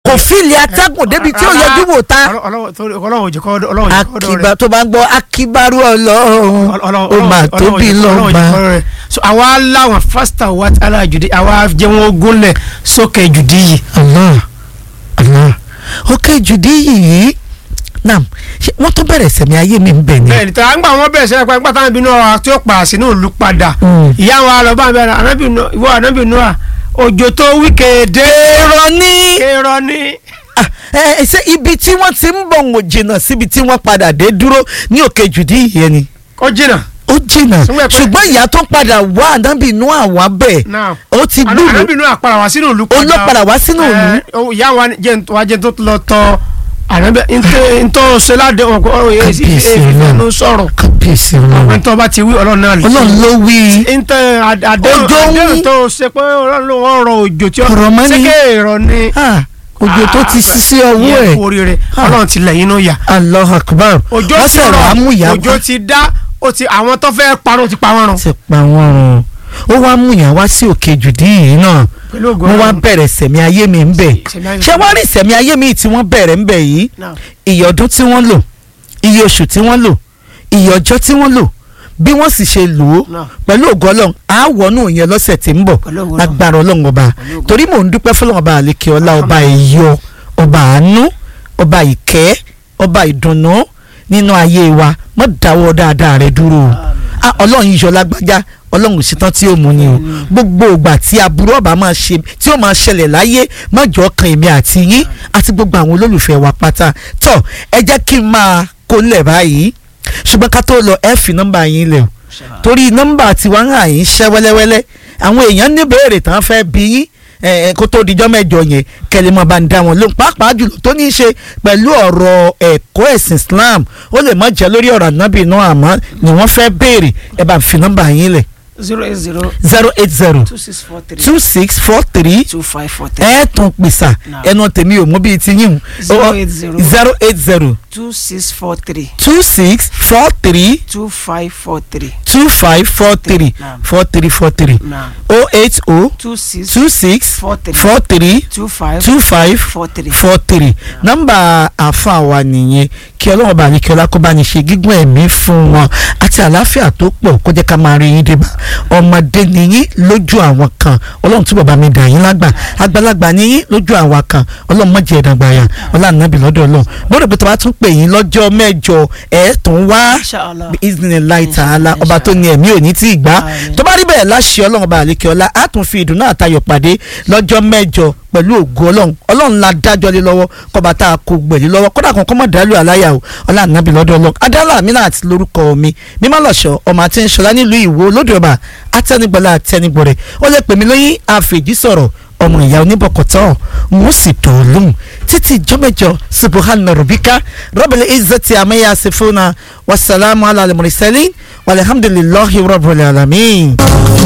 kò fìlì atẹ́gùn débi tí ó yọjú wò ta. ọlọ́run jẹ́ kọ́ ọlọ́run jẹ́ kọ́ akiba tó bá ń gbọ́ akibaru ọlọ́run ó máa tóbi lọ́ba. so àwa láwọn fásità wa ala jùdí àwa jẹ́ wọn gúnlẹ̀ sókè jùdí yìí. Allah òkè jùdí yìí naam wọ́n tó bẹ̀rẹ̀ sẹ̀mí ayé mi ń bẹ̀ ni. bẹ́ẹ̀ni tí a ń gbà wọ́n bẹ̀rẹ̀ sẹ́yìn pé táwọn ìbínú ọ̀rọ̀ tí ó pa sínú ìlú padà ìyá wa lọ bá ń bẹ̀rẹ̀ ànábì Nóà òjò tó wí kéde. kéèrọ ní. ṣé ibi tí wọ́n ti ń bọ̀ ń jìnnà síbi tí wọ́n padà dé dúró ní òkè jùdí yẹn ni. ó jìnnà. ṣùgbọ́n ìyá tó padà wá ànábì Nóà wá bẹ́ẹ̀ ó ti gbúrò. ànábì Nóà padà wá sínú ìlú padà. ó lọ padà wá sínú ìlú. ìyá wa jẹ́ tó lọ tọ́ àrẹ́bẹ̀ ntọ́ ṣẹládé ọkọ̀ ọ̀rọ̀ yẹn sì ìfẹ́nu sọ̀rọ̀ ntọ́ bá ti wí ọlọ́run náà lè. ọlọ́run ló wí. ntọ́ àdéhùn tó ṣe pé ọlọ́run ló ọ̀rọ̀ òjò tí ó ṣẹ́kẹ̀ èrò ni. òjò tó ti ṣíṣí ọwọ́ ẹ̀. yẹ kórè rẹ̀ ọlọ́run ti lẹ́yìn náà yà. Allahu Akbar. òjò ti rọ̀ òjò ti dá àwọn tó fẹ́ parun ti pa wọ́n run. ti pa wọ́n run ó wá mú yàn wá sí òkè jùdí yìí náà wọ́n wá bẹ̀rẹ̀ sẹ̀mí ayé mi ń bẹ̀ ṣé wọ́n rí sẹ̀mí ayé mi tí wọ́n bẹ̀rẹ̀ ń bẹ̀ yìí iye ọdún tí wọ́n lò iye oṣù tí wọ́n lò iye ọjọ́ tí wọ́n lò bí wọ́n sì ṣe lò ó pẹ̀lú ògo Ọlọ́run àwọnú yẹn lọ́sẹ̀ tí ń bọ̀ lágbára Ọlọ́run ọba torí mò ń dúpẹ́ fọlọ́run ọba àlekè ọlá ọba ìyọ ọba àánú ọba ìkẹ́ ọba ìdùnnú nínú ayé wa mọ́ dáwọ́ dáadáa rẹ dúró Ọlọ́run yíyọ lágbájá Ọlọ́run ṣetán tí ó mú ni o gbogbo ìgbà tí aburú ọba máa ṣe tí ó máa ṣẹlẹ̀ láyé mọ́jọ́ kan èmi àti yín àti gbogbo àwọn olólùfẹ́ wa pátá tọ́ ẹ jẹ́ kí n máa kó lẹ̀ báyìí ṣùgbọ́n ká tó lọ ẹ fi nọ́mbà yín lẹ̀ o torí nọ́mbà tiwa ń hàn yín ṣẹ́ wẹ́lẹ́wẹ́lẹ́ àwọn èèyàn ní béèrè tán fẹ́ bí yín kó tó dijọ́ mẹ́jọ yẹn kẹlẹ́ mọ́ bá ń dá wọn lóhùn pàápàá jùlọ tó ní í ṣe pẹ̀lú ọ̀rọ̀ ẹ̀kọ́ ẹ̀sìn Islam ó lè má jẹ́ lórí ọ̀rọ̀ ànábì náà àmọ́ ni wọ́n fẹ́ béèrè ẹ bá fi nọ́mbà yín lẹ̀. 080 2643 ẹ tún pèsè ẹnu tèmi ò mú bíi ti yín 080 2643 2543 43 080 2643 2543 nọ́mbà àfa wa nìyẹn kí Ọlọ́run bá ní kí ọlá kó bá ní ṣe gígùn ẹ̀mí fún wọn àti àlàáfíà tó pọ̀ kó jẹ́ ká máa rí yín débà ọmọdé nìyí lójú àwọn kan Ọlọ́run túbọ̀ bá mi dà yín lágbà àgbàlagbà nìyí lójú àwọn kan Ọlọ́run má jẹ́ ẹ̀dàgbà yà Ọlọ́run nàbì lọ́dọ̀ Ọlọ́run bọ́dọ̀ pé tó bá tún pè yín lọ́jọ́ mẹ́jọ ẹ̀ tún wá Iznillahi ta'ala ọba tó ní ẹ̀mí òní tí ì gbá tó bá rí bẹ́ẹ̀ láṣẹ Ọlọ́run ọba àlékè ọlá á tún fi ìdùnnú àtayọ̀ pàdé lọ́jọ́ mẹ́jọ pẹ̀lú ògo Ọlọ́run la dájọ́ lé lọ́wọ́ kọba tá a kó gbẹ̀lé lọ́wọ́ kódà kan kọ́mọ̀ dàlú àláyà o Ọlọ́run nàbì lọ́dọ̀ Ọlọ́run adálà mi náà ti lórúkọ mi mímọ́ lọ́ṣọ́ ọmọ àti ìṣọ̀lá nílùú Ìwó lóde ọba atẹnigbọlá atẹnigbọrẹ ó lè pè mí lóyún àfèjì sọ̀rọ̀ ọmọ ìyá oníbọ̀kọ̀tọ̀ mo sì tó lóhùn títí jọ́mẹ́jọ subhana rabbika rabbil izzati amma yasifuna wasalaamu ala al-mursalin walhamdulillahi rabbil alamin.